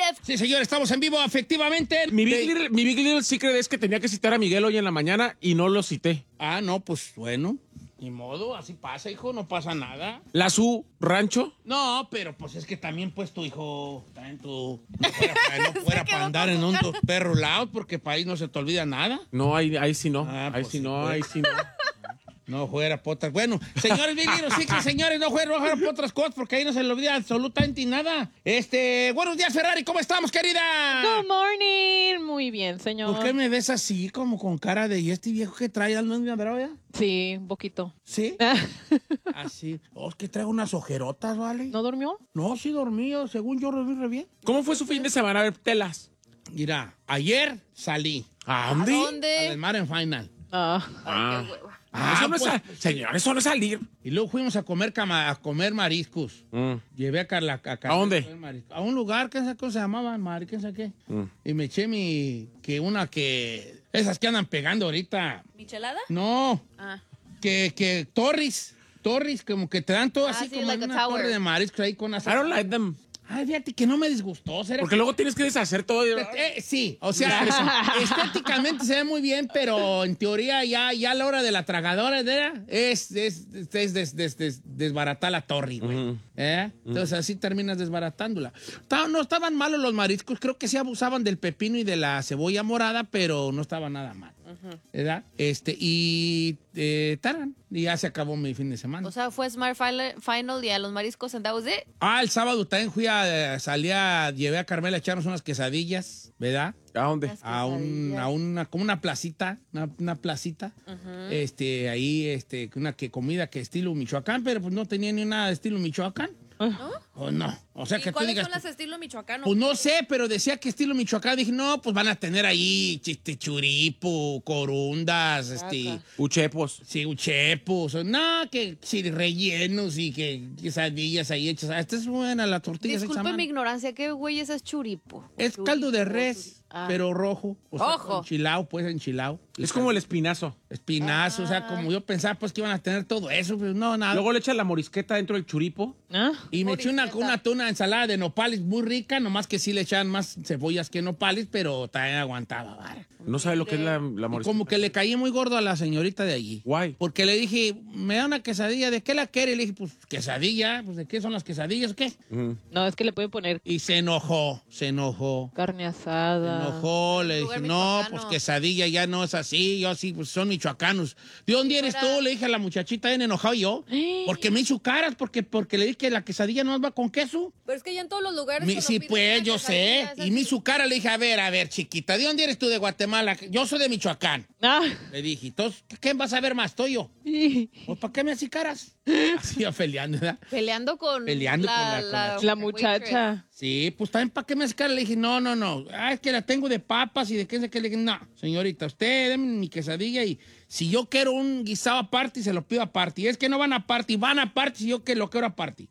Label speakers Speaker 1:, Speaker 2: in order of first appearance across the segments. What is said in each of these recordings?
Speaker 1: live.
Speaker 2: Sí, señor, estamos en vivo, efectivamente.
Speaker 3: Mi Big Little Secret es que tenía que citar a Miguel hoy en la mañana y no lo cité.
Speaker 2: Ah, no, pues bueno. Ni modo, así pasa, hijo, no pasa nada.
Speaker 3: La su rancho.
Speaker 2: No, pero pues es que también, pues, tu hijo, también tú, no fuera para andar en un perro loud, porque para ahí no se te olvida nada.
Speaker 3: No, ahí sí no.
Speaker 2: Ah,
Speaker 3: ahí
Speaker 2: pues
Speaker 3: sí
Speaker 2: sí,
Speaker 3: no,
Speaker 2: pues.
Speaker 3: ahí sí no.
Speaker 2: No fuera potas. Bueno, señores, sí que señores, no fuera por otras cosas, porque ahí no se le olvida absolutamente nada. Buenos días, Ferrari, ¿cómo estamos, querida?
Speaker 4: Good morning. Muy bien, señor.
Speaker 2: ¿Por qué me ves así, como con cara de, ¿y este viejo que trae? ¿No es mi droga?
Speaker 4: Sí, un poquito.
Speaker 2: ¿Sí? Así. Es que traigo unas ojerotas, ¿vale?
Speaker 4: ¿No durmió?
Speaker 2: No, sí dormí, según yo dormí re bien.
Speaker 3: ¿Cómo fue su fin de semana? A ver, telas.
Speaker 2: Mira, ayer salí
Speaker 3: ¿A
Speaker 1: ¿A
Speaker 3: dónde?
Speaker 1: dónde?
Speaker 2: al mar en final.
Speaker 1: Ay, qué hueva.
Speaker 3: Eso no es señor, eso no es salir.
Speaker 2: Y luego fuimos a comer mariscos. Llevé a Carla.
Speaker 3: ¿A dónde?
Speaker 2: A un lugar, ¿qué se llamaba? ¿Qué sé qué? Y me eché esas que andan pegando ahorita.
Speaker 1: ¿Michelada?
Speaker 2: No,
Speaker 1: Ah.
Speaker 2: que Torres, como que te dan todo así
Speaker 1: sí,
Speaker 2: como
Speaker 1: like
Speaker 2: en
Speaker 1: a
Speaker 2: una
Speaker 1: tower.
Speaker 2: torre de mariscos ahí con
Speaker 3: I don't like them.
Speaker 2: Ay, fíjate que no me disgustó. ¿Será
Speaker 3: Porque luego tienes que deshacer todo.
Speaker 2: sí, o sea, estéticamente se ve muy bien, pero en teoría ya a la hora de la tragadora es desbaratar la torre, güey. Entonces así terminas desbaratándola. No estaban malos los mariscos, creo que sí abusaban del pepino y de la cebolla morada, pero no estaba nada mal. ¿Verdad? Taran, y ya se acabó mi fin de semana.
Speaker 1: O sea, fue Smart Final y a los mariscos and that was it.
Speaker 2: El sábado también llevé a Carmela a echarnos unas quesadillas, ¿verdad?
Speaker 3: ¿A dónde?
Speaker 2: Como una placita, una placita, ahí, comida que estilo Michoacán, pero pues no tenía ni nada de estilo Michoacán.
Speaker 1: ¿No?
Speaker 2: ¿O no? O sea,
Speaker 1: ¿Y
Speaker 2: que tú
Speaker 1: cuáles
Speaker 2: digas,
Speaker 1: son las estilo michoacano?
Speaker 2: pues no sé, pero decía que estilo Michoacán. Dije, no, pues van a tener ahí churipo, corundas,
Speaker 3: Uchepos.
Speaker 2: sí, uchepos, no, que sí, rellenos y que quesadillas ahí hechas. Esta es buena, la tortilla.
Speaker 1: Disculpe mi ignorancia, ¿qué güey es churipo?
Speaker 2: Es caldo de res, pero rojo. O sea,
Speaker 1: Rojo.
Speaker 2: enchilado.
Speaker 3: Es como el espinazo.
Speaker 2: Espinazo, o sea, como yo pensaba, pues que iban a tener todo eso, pero no, nada.
Speaker 3: Luego le echas la morisqueta dentro del churipo.
Speaker 2: Y me eché una ensalada de nopales muy rica, nomás que sí le echaban más cebollas que nopales, pero también aguantaba, ¿vale?
Speaker 3: No sabe lo que es la
Speaker 2: Y
Speaker 3: morisqueta.
Speaker 2: como que le caí muy gordo a la señorita de allí.
Speaker 3: Guay.
Speaker 2: Porque le dije, me da una quesadilla, ¿de qué la quiere? Y le dije, pues quesadilla, pues ¿de qué son las quesadillas o qué?
Speaker 4: No, es que le pueden poner
Speaker 2: Y se enojó.
Speaker 4: carne
Speaker 2: Se
Speaker 4: asada.
Speaker 2: enojó, le
Speaker 1: lugar
Speaker 2: dije, no,
Speaker 1: michoacano.
Speaker 2: pues quesadilla ya no es así, yo sí, pues son michoacanos. ¿De dónde eres tú? Le dije a la muchachita, bien enojado yo, porque me hizo caras, porque le dije que la quesadilla no va con queso.
Speaker 1: Pero es que ya en todos los lugares. cuando
Speaker 2: Sí,
Speaker 1: pides
Speaker 2: pues,
Speaker 1: una
Speaker 2: yo sé.
Speaker 1: quesadilla, es
Speaker 2: Y
Speaker 1: así.
Speaker 2: me hizo cara, le dije, a ver, chiquita, ¿de dónde eres tú? De Guatemala. Yo soy de Michoacán. Le dije, entonces, ¿quién vas a ver más? ¿Tú o yo? Pues, ¿para qué me haces caras? Así iba peleando, ¿verdad?
Speaker 1: Peleando con
Speaker 4: La muchacha.
Speaker 2: Sí, pues también para qué me hace cara. Le dije, no. Es que la tengo de papas y de qué sé qué. Le dije, no, señorita, usted deme mi quesadilla y si yo quiero un guisado aparte, se lo pido aparte. Y es que no van aparte, van aparte si yo que lo quiero aparte.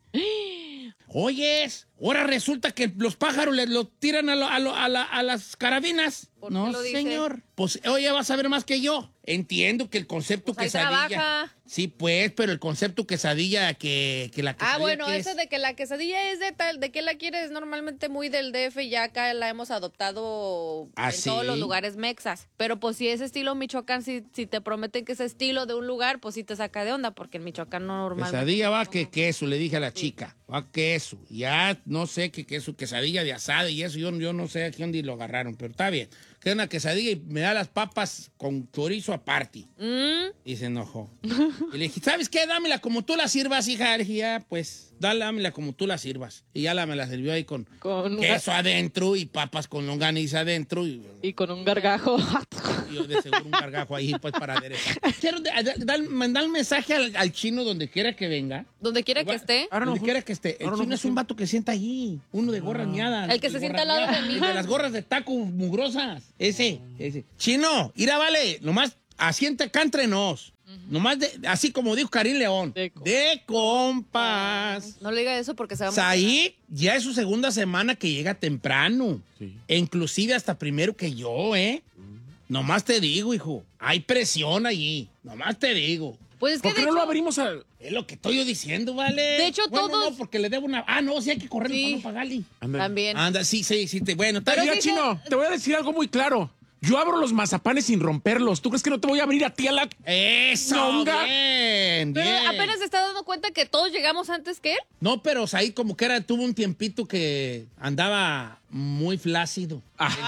Speaker 2: Oyes, ahora resulta que los pájaros lo tiran a las carabinas.
Speaker 1: ¿Por qué
Speaker 2: No,
Speaker 1: lo dice?
Speaker 2: señor. Pues, oye, vas a ver más que yo. Entiendo que el concepto
Speaker 1: Pues ahí
Speaker 2: quesadilla.
Speaker 1: trabaja.
Speaker 2: Sí, pues, pero el concepto quesadilla que la quesadilla.
Speaker 1: Bueno,
Speaker 2: que
Speaker 1: ese de que la quesadilla es de qué la quieres, normalmente muy del DF y ya acá la hemos adoptado
Speaker 2: ¿Ah,
Speaker 1: en
Speaker 2: sí?
Speaker 1: todos los lugares mexas. Pero pues si es estilo Michoacán, si te prometen que es estilo de un lugar, pues sí te saca de onda, porque en Michoacán no normalmente.
Speaker 2: Quesadilla va que queso, le dije a la chica. Va queso. Ya no sé qué queso, quesadilla de asada y eso. Yo no sé a dónde lo agarraron, pero está bien. Que una quesadilla y me da las papas con chorizo aparte. Y se enojó. Y le dije, ¿sabes qué? Dámela como tú la sirvas, hija. Le dije, ya, pues, dámela como tú la sirvas. Y ya me la sirvió ahí con queso adentro y papas con longaniza adentro.
Speaker 4: Y con un gargajo.
Speaker 2: Y yo de seguro un gargajo ahí, pues, para aderezar. Quiero mandar un mensaje al chino donde quiera que venga.
Speaker 1: Donde quiera que esté.
Speaker 2: Donde quiera que esté. El chino es un vato que sienta allí. Uno de gorras miadas.
Speaker 1: El que se sienta al lado de mí.
Speaker 2: El de las gorras de taco mugrosas. Ese. Chino, mira, vale. Nomás asienta acá entre nos. Nomás así como dijo Karim León. De compas.
Speaker 1: No le diga eso porque se va a
Speaker 2: Said ya es su segunda semana que llega temprano.
Speaker 3: Sí.
Speaker 2: E inclusive hasta primero que yo, ¿eh? Nomás te digo, hijo. Hay presión allí. Nomás te digo.
Speaker 1: Pues es que
Speaker 3: ¿Por qué
Speaker 1: de
Speaker 3: no lo
Speaker 1: hecho,
Speaker 3: abrimos
Speaker 2: Es lo que estoy yo diciendo, ¿vale?
Speaker 1: De hecho,
Speaker 2: bueno,
Speaker 1: todos...
Speaker 2: no, porque le debo una... Ah, no, sí hay que correr
Speaker 1: Sí.
Speaker 2: para no pagarle.
Speaker 1: También.
Speaker 2: Anda, sí, bueno. Está
Speaker 1: Pero
Speaker 2: bien.
Speaker 3: Mira,
Speaker 1: sí,
Speaker 3: Chino, te voy a decir algo muy claro. Yo abro los mazapanes sin romperlos. ¿Tú crees que no te voy a abrir a ti a la...
Speaker 2: Eso,
Speaker 3: Nonga.
Speaker 2: bien,
Speaker 1: Pero
Speaker 2: bien.
Speaker 1: apenas se está dando cuenta que todos llegamos antes que él.
Speaker 2: No, pero ahí como que tuvo un tiempito que andaba muy flácido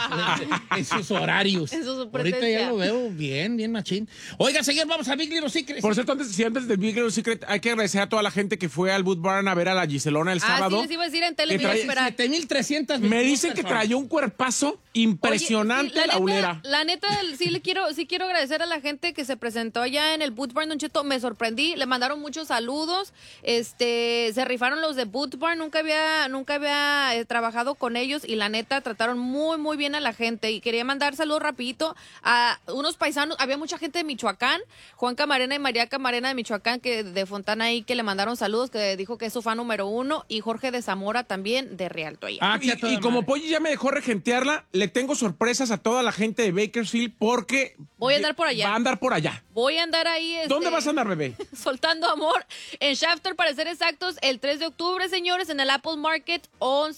Speaker 2: en sus horarios.
Speaker 1: En su
Speaker 2: Ahorita
Speaker 1: presencia.
Speaker 2: ya lo veo bien machín. Oiga, señor, vamos a Big Little Secrets.
Speaker 3: Por cierto, antes del Big Little Secret, hay que agradecer a toda la gente que fue al Boot Barn a ver a la Giselona el sábado.
Speaker 1: Sí, les iba a decir en tele,
Speaker 3: Que
Speaker 1: me iba a
Speaker 3: trae-
Speaker 1: esperar.
Speaker 2: 7,300.
Speaker 3: Me dicen que traía un cuerpazo impresionante
Speaker 1: Oye, sí,
Speaker 3: la ulera.
Speaker 1: La neta, sí quiero agradecer a la gente que se presentó allá en el Boot Barn, Don Cheto. Me sorprendí, le mandaron muchos saludos. Se rifaron los de Boot Barn, nunca había trabajado con ellos y la neta trataron muy bien a la gente. Y quería mandar saludos rapidito a unos paisanos. Había mucha gente de Michoacán, Juan Camarena y María Camarena de Michoacán, que de Fontana ahí, que le mandaron saludos, que dijo que es su fan número 1, y Jorge de Zamora también de Rialto allá.
Speaker 2: Ah,
Speaker 3: Y como Polly ya me dejó regentearla, le tengo sorpresas a toda la gente de Bakersfield porque...
Speaker 1: Voy a andar por allá.
Speaker 3: Va a andar por allá.
Speaker 1: Voy a andar ahí.
Speaker 3: ¿Dónde vas a andar, bebé?
Speaker 1: Soltando amor en Shafter, para ser exactos, el 3 de octubre, señores, en el Apple Market,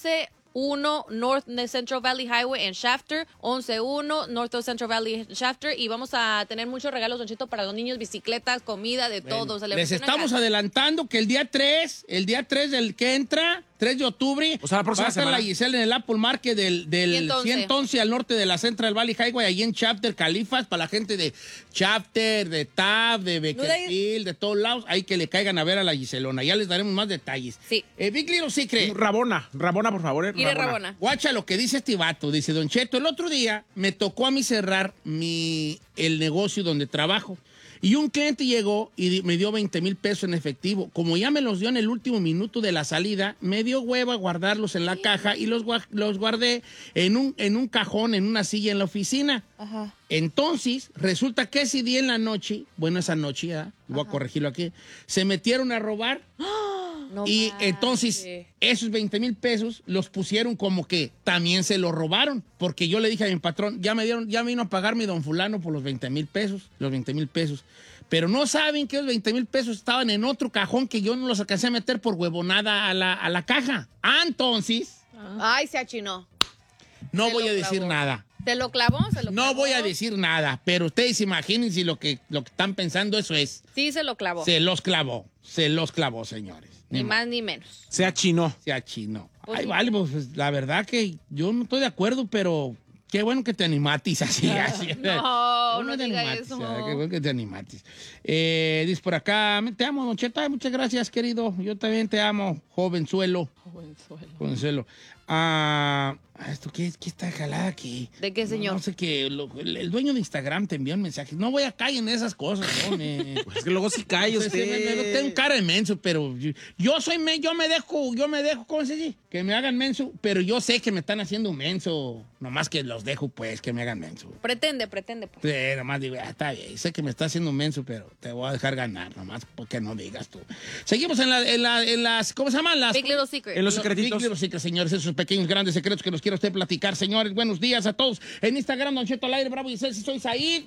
Speaker 1: 11-1 North Central Valley Highway en Shafter, 11-1 North Central Valley en Shafter, y vamos a tener muchos regalos, Don Cheto, para los niños, bicicletas, comida, de todo.
Speaker 2: Les estamos adelantando que el día 3 del que entra, 3 de octubre,
Speaker 3: O sea, la próxima
Speaker 2: va a estar
Speaker 3: semana.
Speaker 2: la Giselle en el Apple Market del 111 al norte de la Central Valley Highway, allí en Chapter, Califas, para la gente de Chapter, de Tab, de Bakersfield, de todos lados, ahí que le caigan a ver a la Giselona. Ya les daremos más detalles.
Speaker 1: Sí.
Speaker 2: Big Little Secret.
Speaker 3: Rabona, por favor.
Speaker 1: Mire, Rabona.
Speaker 2: Guacha lo que dice este vato. Dice, Don Cheto, el otro día me tocó a mí cerrar el negocio donde trabajo. Y un cliente llegó y me dio 20,000 pesos en efectivo. Como ya me los dio en el último minuto de la salida, me dio hueva guardarlos en la caja y los guardé en un cajón, en una silla en la oficina.
Speaker 1: Ajá.
Speaker 2: Entonces, resulta que ese día en la noche, bueno, esa noche, ya, voy a corregirlo aquí, se metieron a robar.
Speaker 1: No
Speaker 2: Y
Speaker 1: manches.
Speaker 2: entonces, esos 20,000 pesos los pusieron como que también se los robaron. Porque yo le dije a mi patrón, ya vino a pagarme don fulano por los 20,000 pesos, Pero no saben que los 20,000 pesos estaban en otro cajón que yo no los alcancé a meter por huevonada a la caja. Entonces,
Speaker 1: Ay, se achinó.
Speaker 2: no
Speaker 1: Se
Speaker 2: voy
Speaker 1: lo
Speaker 2: a decir
Speaker 1: clavó.
Speaker 2: nada.
Speaker 1: ¿Se lo clavó?
Speaker 2: No voy a decir nada, pero ustedes imaginen si lo que están pensando eso es.
Speaker 1: Sí, se lo clavó.
Speaker 2: Se los clavó, señores.
Speaker 1: Ni más ni menos.
Speaker 3: Sea chino.
Speaker 2: Sea chino.
Speaker 1: Pues
Speaker 2: Ay,
Speaker 1: sí.
Speaker 2: vale, pues la verdad que yo no estoy de acuerdo, pero qué bueno que te animatis así.
Speaker 1: No, no
Speaker 2: te
Speaker 1: diga
Speaker 2: animatis,
Speaker 1: eso.
Speaker 2: Qué bueno que te animatis. Dice por acá, te amo, Don Cheto. Ay, muchas gracias, querido. Yo también te amo, jovenzuelo. Jovenzuelo. ¿Esto qué está jalada aquí?
Speaker 1: ¿De qué, señor?
Speaker 2: No sé qué. El dueño de Instagram te envió un mensaje. No voy a caer en esas cosas, hombre.
Speaker 3: Es que luego sí cae usted.
Speaker 2: Tengo cara de menso, pero yo me dejo, ¿cómo se dice? Que me hagan menso, pero yo sé que me están haciendo menso. Nomás que los dejo, pues, que me hagan menso.
Speaker 1: Pretende, pues.
Speaker 2: Sí, nomás digo, está bien, sé que me está haciendo menso, pero te voy a dejar ganar, nomás porque no digas tú. Seguimos en las, ¿cómo se llaman? Las
Speaker 1: Big Little Secret.
Speaker 3: En los
Speaker 2: Big
Speaker 3: secretitos.
Speaker 2: Little Secrets, señores, esos pequeños, grandes secretos que nos quiere usted platicar, señores. Buenos días a todos. En Instagram, Don Cheto al aire, Bravo y Celsi, soy Said.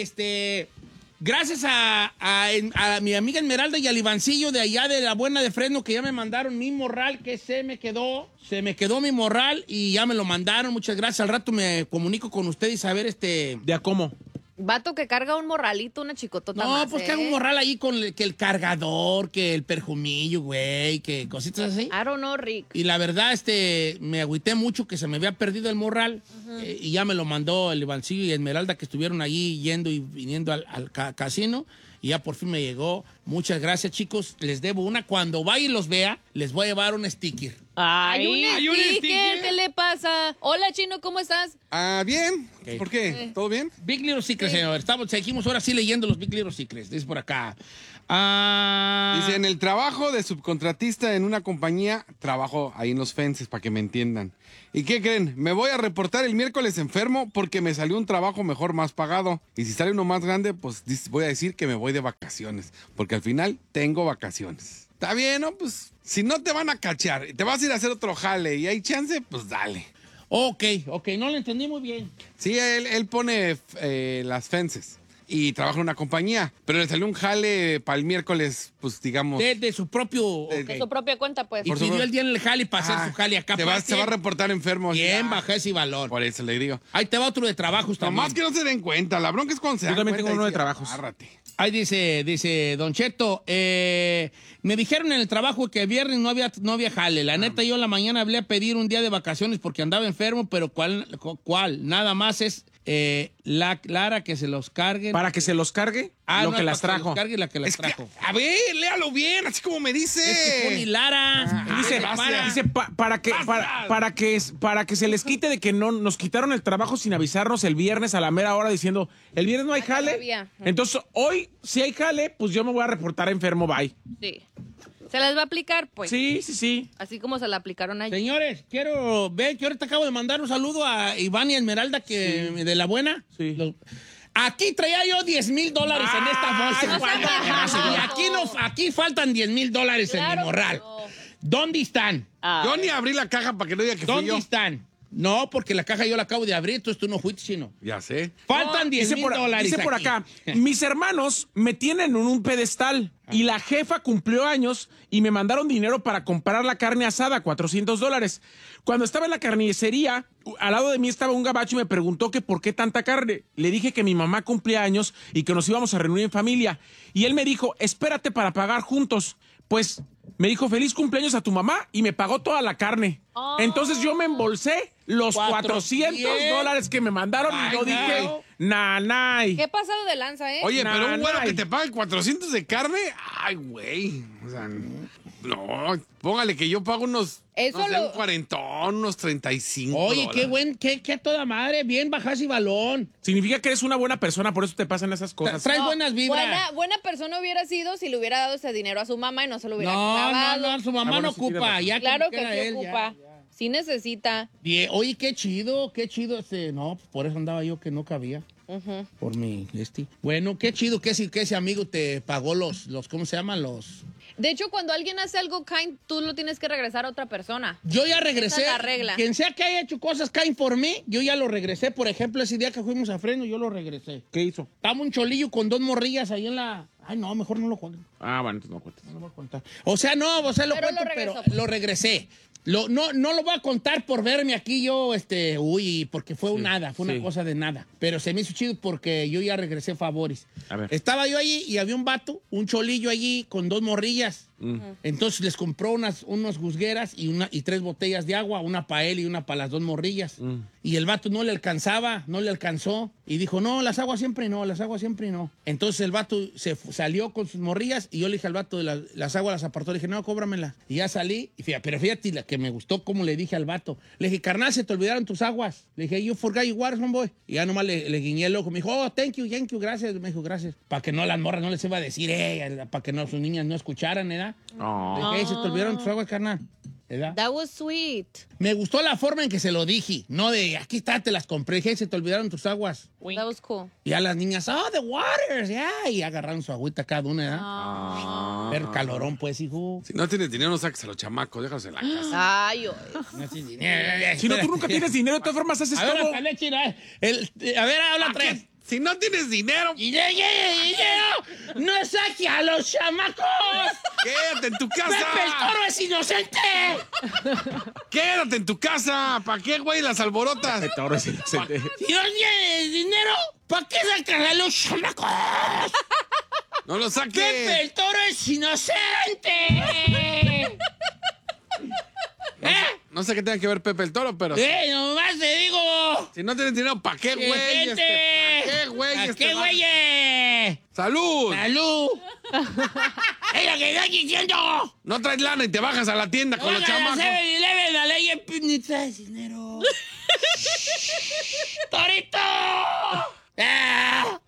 Speaker 2: Gracias a mi amiga Esmeralda y al Ivancillo de allá de la Buena de Fresno, que ya me mandaron mi morral, que se me quedó mi morral y ya me lo mandaron. Muchas gracias. Al rato me comunico con ustedes a ver
Speaker 3: ¿De a cómo?
Speaker 1: Vato que carga un morralito, una chicotota
Speaker 2: No,
Speaker 1: más,
Speaker 2: pues que hago un morral ahí con que el cargador, que el perfumillo, güey, que cositas así.
Speaker 1: I don't know, Rick.
Speaker 2: Y la verdad, me agüité mucho que se me había perdido el morral y ya me lo mandó el Ivancillo y Esmeralda, que estuvieron allí yendo y viniendo al casino, y ya por fin me llegó. Muchas gracias, chicos. Les debo una. Cuando vaya y los vea, les voy a llevar un sticker.
Speaker 1: Hay
Speaker 4: Ay,
Speaker 1: un sticker, ¿qué le pasa? Hola, Chino, ¿cómo estás?
Speaker 5: Bien.
Speaker 2: Ok.
Speaker 5: ¿Por qué? ¿Todo bien?
Speaker 2: Big Little Secrets, señor. Seguimos ahora sí leyendo los Big Little Secrets. Dice por acá.
Speaker 5: Dice, en el trabajo de subcontratista en una compañía, trabajo ahí en los fences, para que me entiendan. ¿Y qué creen? Me voy a reportar el miércoles enfermo porque me salió un trabajo mejor, más pagado. Y si sale uno más grande, pues voy a decir que me voy de vacaciones. Porque al final tengo vacaciones. Está bien, ¿no? Pues si no te van a cachar, te vas a ir a hacer otro jale y hay chance, pues dale.
Speaker 2: Ok, no lo entendí muy bien.
Speaker 5: Sí, él pone las fences. y trabaja en una compañía, pero le salió un jale para el miércoles, pues digamos.
Speaker 2: De su propio...
Speaker 1: De su propia cuenta, pues.
Speaker 2: Y
Speaker 5: Por
Speaker 2: pidió
Speaker 5: supuesto.
Speaker 2: el día en el jale para hacer su jale acá.
Speaker 5: Se va a reportar enfermo.
Speaker 2: Bien, baja ese valor.
Speaker 5: Por eso le digo.
Speaker 2: Ahí te va otro de trabajos también.
Speaker 5: Nomás que no se den cuenta, la bronca es cuando se
Speaker 3: Yo
Speaker 5: dan
Speaker 3: también
Speaker 5: cuenta
Speaker 3: tengo uno
Speaker 5: y
Speaker 3: de
Speaker 5: sí,
Speaker 3: trabajos.
Speaker 5: agárrate.
Speaker 2: Ahí dice Don Cheto, me dijeron en el trabajo que viernes no había jale. La neta, yo en la mañana hablé a pedir un día de vacaciones porque andaba enfermo, pero ¿cuál? Nada más es la Clara que se los carguen.
Speaker 3: Para que se los cargue lo que las trajo.
Speaker 2: Para que los cargue la que las
Speaker 5: Es que,
Speaker 2: trajo.
Speaker 5: a ver, léalo bien, así como me dice.
Speaker 2: Es que pone Lara.
Speaker 3: Dice para que se les quite de que no nos quitaron el trabajo sin avisarnos el viernes a la mera hora diciendo, el viernes no hay jale.
Speaker 1: todavía.
Speaker 3: Entonces, hoy, si hay jale, pues yo me voy a reportar enfermo, bye.
Speaker 1: Sí. Se les va a aplicar, pues.
Speaker 3: Sí.
Speaker 1: Así como se la aplicaron ayer.
Speaker 2: Señores, quiero ver que ahorita acabo de mandar un saludo a Iván y Esmeralda de La Buena.
Speaker 3: Sí.
Speaker 2: Aquí traía yo $10,000 en esta bolsa. Y aquí faltan $10,000 en mi morral.
Speaker 1: No.
Speaker 2: ¿Dónde están?
Speaker 5: Yo ni abrí la caja para que no diga que fui
Speaker 2: ¿Dónde
Speaker 5: yo.
Speaker 2: están? No, porque la caja yo la acabo de abrir, entonces tú no fuiste, chino.
Speaker 5: Ya sé.
Speaker 2: Faltan $10,000.
Speaker 3: Dice por
Speaker 2: aquí.
Speaker 3: acá, mis hermanos me tienen en un pedestal y la jefa cumplió años y me mandaron dinero para comprar la carne asada, $400. Cuando estaba en la carnicería, al lado de mí estaba un gabacho y me preguntó que por qué tanta carne. Le dije que mi mamá cumplía años y que nos íbamos a reunir en familia. Y él me dijo, espérate para pagar juntos. Pues me dijo, feliz cumpleaños a tu mamá y me pagó toda la carne. Entonces yo me embolsé los $400 que me mandaron y yo dije, nanay.
Speaker 1: ¿Qué pasado de lanza, eh?
Speaker 5: Oye, pero un güero
Speaker 3: Nanay.
Speaker 5: que te pague 400 de carne, ay, güey. O sea, no, póngale que yo pago unos,
Speaker 1: Eso
Speaker 5: no sé,
Speaker 1: lo-
Speaker 5: un cuarentón, unos 35
Speaker 2: Oye, qué
Speaker 5: dólares.
Speaker 2: qué a toda madre. Bien, bajas y balón.
Speaker 3: Significa que eres una buena persona, por eso te pasan esas cosas.
Speaker 2: Traes
Speaker 1: No,
Speaker 2: buenas vibras.
Speaker 1: buena persona hubiera sido si le hubiera dado ese dinero a su mamá y no se lo hubiera clavado.
Speaker 2: No, su mamá
Speaker 3: bueno,
Speaker 2: no
Speaker 3: sí tiene
Speaker 2: ocupa.
Speaker 3: razón.
Speaker 2: Ya
Speaker 1: Claro que
Speaker 2: era
Speaker 1: sí
Speaker 2: él,
Speaker 1: ocupa. Sí necesita.
Speaker 2: Bien, oye, qué chido. No, pues por eso andaba yo que no cabía. Por mi Bueno, qué chido que ese amigo te pagó los ¿cómo se llaman?
Speaker 1: De hecho, cuando alguien hace algo kind, tú lo tienes que regresar a otra persona.
Speaker 2: Yo ya regresé.
Speaker 1: Esa es la regla.
Speaker 2: Quien sea que haya hecho cosas kind por mí, yo ya lo regresé. Por ejemplo, ese día que fuimos a Freno, yo lo regresé.
Speaker 3: ¿Qué hizo?
Speaker 2: Estaba un cholillo con 2 morrillas ahí en la... Ay, no, mejor no lo jueguen.
Speaker 3: Ah, bueno, entonces no cuentas.
Speaker 2: No lo voy a contar. O sea, no, lo
Speaker 1: Pero
Speaker 2: cuento,
Speaker 1: lo regresó,
Speaker 2: pero
Speaker 1: pues.
Speaker 2: lo regresé. No lo voy a contar por verme aquí yo, porque fue una cosa de nada. Pero se me hizo chido porque yo ya regresé favores.
Speaker 3: A ver.
Speaker 2: Estaba yo allí y había un vato, un cholillo allí con 2 morrillas. Entonces les compró unas juzgueras y 3 botellas de agua, una para él y una para las 2 morrillas. Y el vato no le alcanzó. Y dijo, no, las aguas siempre no. Entonces el vato salió con sus morrillas y yo le dije al vato, las aguas las apartó. Le dije, no, cóbramelas. Y ya salí. Pero fíjate, la que me gustó como le dije al vato. Le dije, carnal, se te olvidaron tus aguas. Le dije, you forgot your water, homeboy. Y ya nomás le guiñé el ojo. Me dijo, oh, thank you, gracias. Me dijo, gracias. Para que no las morras no les iba a decir, para que no, sus niñas no escucharan, ¿verdad? Le dije, hey, se te olvidaron tus aguas, carnal. ¿Verdad?
Speaker 1: That was sweet.
Speaker 2: Me gustó la forma en que se lo dije. No de, aquí está, te las compré. Dije, se te olvidaron tus aguas.
Speaker 1: That was cool.
Speaker 2: Y a las niñas, oh, the waters, yeah. Y agarraron su agüita cada una, ¿verdad? Pero calorón, pues, hijo.
Speaker 5: Si no tienes dinero, no saques a los chamacos, déjalos en la casa.
Speaker 1: Ay,
Speaker 2: No tienes dinero.
Speaker 3: Si no, tú nunca tienes dinero, de todas formas haces
Speaker 2: A ver,
Speaker 3: todo.
Speaker 2: hasta China. A ver, habla tres.
Speaker 5: Si no tienes dinero,
Speaker 2: Dinero, no saque a los chamacos.
Speaker 5: quédate en tu casa.
Speaker 2: Pepe el Toro es inocente.
Speaker 5: Quédate en tu casa. ¿Para qué, güey, las alborotas?
Speaker 3: Ahora sí,
Speaker 2: Si no tienes dinero, ¿para qué sacas a los chamacos?
Speaker 5: No lo
Speaker 2: Pepe
Speaker 5: saques.
Speaker 2: el Toro es inocente.
Speaker 5: No sé qué tenga que ver Pepe el Toro, pero
Speaker 2: Nomás te digo.
Speaker 5: si no tienes dinero, ¿para qué, güey?
Speaker 2: Gente.
Speaker 5: ¿Para qué, güey?
Speaker 2: ¿A qué, güeyes?
Speaker 5: ¡Salud!
Speaker 2: ¡Salud! ¡Es lo que estoy diciendo!
Speaker 5: No traes lana y te bajas a la tienda con los chamacos.
Speaker 2: 7-Eleven, la ley ni traes dinero. ¡Torito! ¡Ah!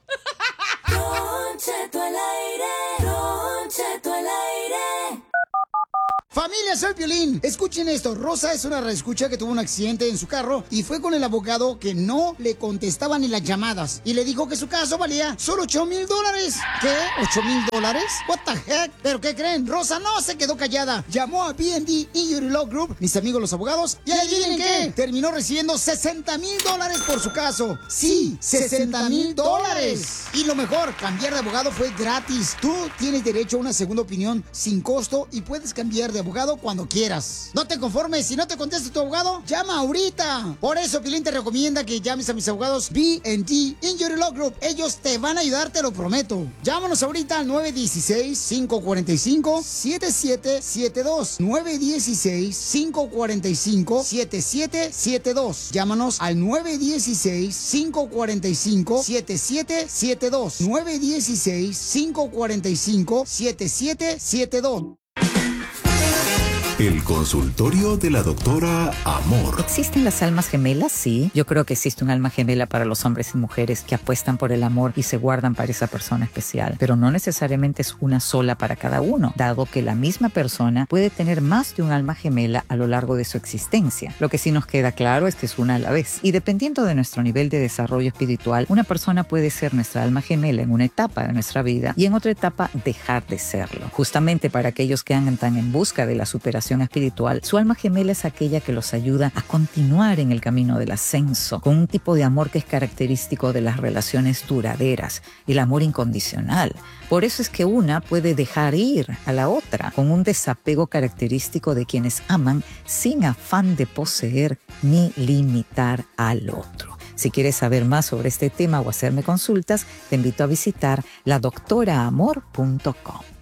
Speaker 6: Don Cheto al aire. Don Cheto al aire.
Speaker 7: Familia
Speaker 6: familia, soy Piolín. Escuchen esto. Rosa es una reescucha que tuvo un accidente en su carro y fue con el abogado que no le contestaba ni las llamadas. Y le dijo que su caso valía solo $8,000. ¿Qué? ¿$8,000? What the heck? ¿Pero qué creen? Rosa no se quedó callada. Llamó a B&D Injury Law Group, mis amigos los abogados, y adivinen qué, terminó recibiendo $60,000 por su caso. Sí, $60,000. Y lo mejor, cambiar de abogado fue gratis. Tú tienes derecho a una segunda opinión sin costo y puedes cambiar de abogado cuando quieras. No te conformes, si no te contesta tu abogado, llama ahorita. Por eso Pilín te recomienda que llames a mis abogados B&D Injury Law Group. Ellos te van a ayudar, te lo prometo. Llámanos ahorita al 916-545-7772. 916-545-7772. Llámanos al 916-545-7772. 916-545-7772.
Speaker 7: El consultorio de la doctora Amor.
Speaker 8: ¿Existen las almas gemelas? Sí. Yo creo que existe un alma gemela para los hombres y mujeres que apuestan por el amor y se guardan para esa persona especial. Pero no necesariamente es una sola para cada uno, dado que la misma persona puede tener más de un alma gemela a lo largo de su existencia. Lo que sí nos queda claro es que es una a la vez. Y dependiendo de nuestro nivel de desarrollo espiritual, una persona puede ser nuestra alma gemela en una etapa de nuestra vida y en otra etapa dejar de serlo. Justamente para aquellos que andan en busca de la superación espiritual, su alma gemela es aquella que los ayuda a continuar en el camino del ascenso, con un tipo de amor que es característico de las relaciones duraderas, el amor incondicional. Por eso es que una puede dejar ir a la otra, con un desapego característico de quienes aman sin afán de poseer ni limitar al otro. Si quieres saber más sobre este tema o hacerme consultas, te invito a visitar ladoctoraamor.com.